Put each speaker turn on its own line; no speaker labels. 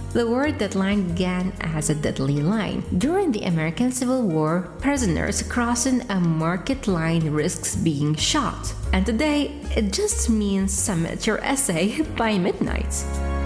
The word deadline began as a deadly line. During the American Civil War, prisoners crossing a market line risks being shot. And today, it just means submit your essay by midnight.